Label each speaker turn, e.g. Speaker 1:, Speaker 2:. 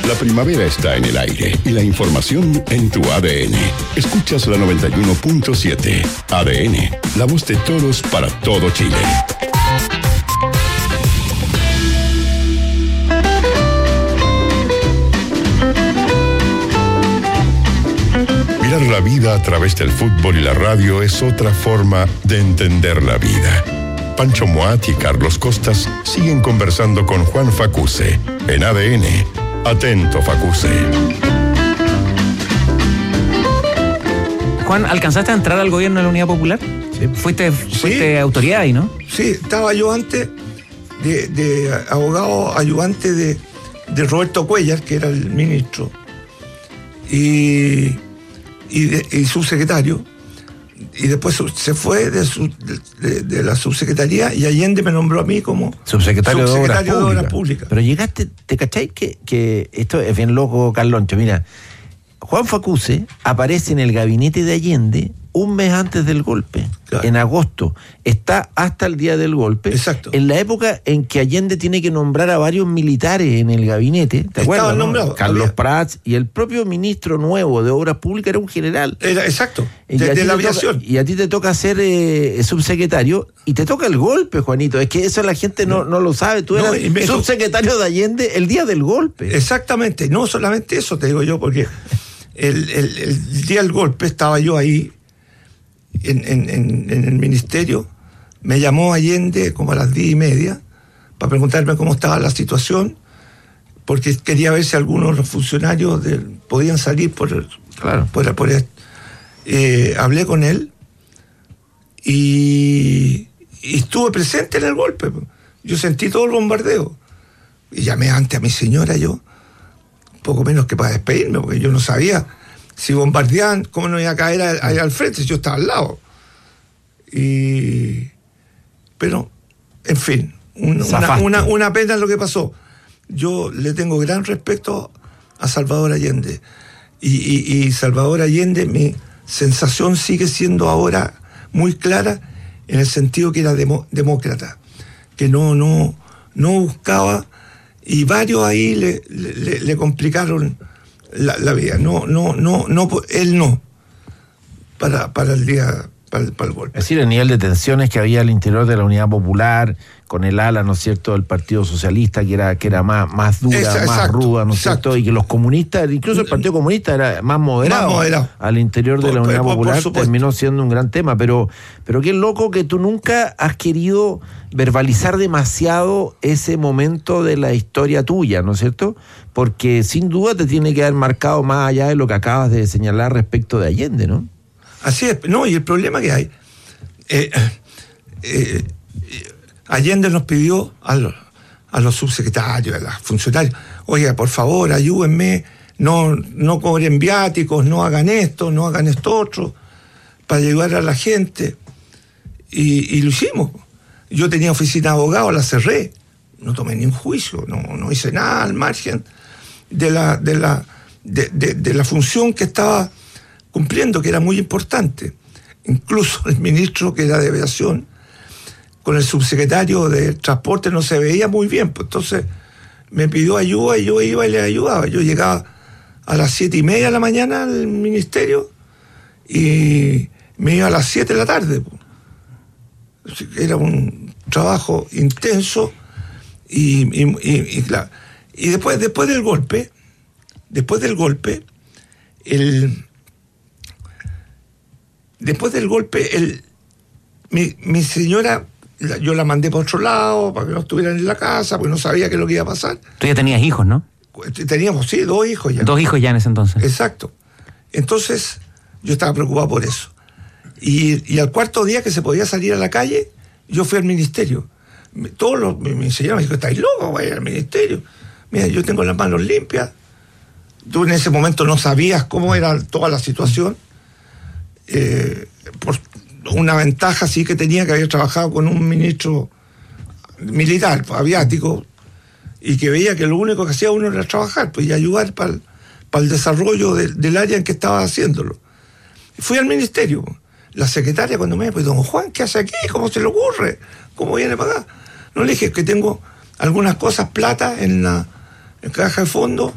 Speaker 1: La primavera está en el aire y la información en tu ADN. Escuchas la 91.7. ADN, la voz de toros para todo Chile. Mirar la vida a través del fútbol y la radio es otra forma de entender la vida. Pancho Moat y Carlos Costas siguen conversando con Juan Facuse en ADN. Atento, Facuse.
Speaker 2: Juan, ¿alcanzaste a entrar al gobierno de la Unidad Popular?
Speaker 3: Sí.
Speaker 2: Fuiste autoridad ahí, ¿no?
Speaker 3: Sí, estaba yo antes de abogado ayudante de Roberto Cuellar, que era el ministro, y subsecretario. Y después se fue de la subsecretaría y Allende me nombró a mí como
Speaker 2: subsecretario de Obras
Speaker 3: Públicas.
Speaker 2: Pero llegaste, ¿te cacháis que esto es bien loco, Carloncho? Mira, Juan Facuse aparece en el gabinete de Allende un mes antes del golpe, claro. En agosto. Está hasta el día del golpe.
Speaker 3: Exacto.
Speaker 2: En la época en que Allende tiene que nombrar a varios militares en el gabinete. ¿Te acuerdas?
Speaker 3: Nombrado.
Speaker 2: Carlos Prats y el propio ministro nuevo de Obras Públicas era un general.
Speaker 3: Era, exacto, de la aviación.
Speaker 2: Y a ti te toca ser subsecretario y te toca el golpe, Juanito. Es que eso la gente no lo sabe. Tú eras subsecretario de Allende el día del golpe.
Speaker 3: Exactamente. No solamente eso, te digo yo, porque el día del golpe estaba yo ahí en el ministerio. Me llamó Allende como a las 10:30 para preguntarme cómo estaba la situación, porque quería ver si algunos de los funcionarios podían salir por esto. Hablé con él y estuve presente en el golpe. Yo sentí todo el bombardeo y llamé antes a mi señora, yo poco menos que para despedirme, porque yo no sabía si bombardeaban, cómo no iba a caer ahí al frente, yo estaba al lado. Pero, en fin, una pena lo que pasó. Yo le tengo gran respeto a Salvador Allende. Y Salvador Allende, mi sensación sigue siendo ahora muy clara, en el sentido que era demócrata, que no buscaba, y varios ahí le complicaron la vida. Él no, para el día, para el golpe.
Speaker 2: Es decir, el nivel de tensiones que había al interior de la Unidad Popular, con el ala, ¿no es cierto?, del Partido Socialista, que era más dura, más ruda, ¿no es cierto?, y que los comunistas, incluso el Partido Comunista era más moderado. Al interior de la Unidad Popular terminó siendo un gran tema, pero qué loco que tú nunca has querido verbalizar demasiado ese momento de la historia tuya, ¿no es cierto?, porque sin duda te tiene que haber marcado más allá de lo que acabas de señalar respecto de Allende, ¿no?
Speaker 3: Así es, no, y el problema que hay, Allende nos pidió a los subsecretarios, a los funcionarios, oiga, por favor, ayúdenme, no cobren viáticos, no hagan esto otro, para ayudar a la gente, y lo hicimos. Yo tenía oficina de abogado, la cerré, no tomé ni un juicio, no hice nada al margen de la función que estaba cumpliendo, que era muy importante. Incluso el ministro, que era de aviación, con el subsecretario de transporte no se veía muy bien, pues entonces me pidió ayuda y yo iba y le ayudaba. Yo llegaba a las 7:30 de la mañana al ministerio y me iba a las 7 de la tarde. Era un trabajo intenso y claro. Y después del golpe, mi señora, yo la mandé para otro lado, para que no estuvieran en la casa, porque no sabía qué es lo que iba a pasar.
Speaker 2: Tú ya tenías hijos, ¿no?
Speaker 3: Teníamos, sí, 2 hijos ya.
Speaker 2: 2 hijos ya en ese entonces.
Speaker 3: Exacto. Entonces, yo estaba preocupado por eso. Y al cuarto día que se podía salir a la calle, yo fui al ministerio. Mi señora me dijo, ¿estáis loco? Voy al ministerio. Mira, yo tengo las manos limpias. Tú en ese momento no sabías cómo era toda la situación. Por una ventaja sí que tenía, que había trabajado con un ministro militar, aviático, y que veía que lo único que hacía uno era trabajar, pues, y ayudar para el desarrollo del área en que estaba haciéndolo. Fui al ministerio. La secretaria, cuando me dijo, pues, don Juan, ¿qué hace aquí? ¿Cómo se le ocurre? ¿Cómo viene para acá? No, le dije que tengo algunas cosas, plata en la caja de fondo,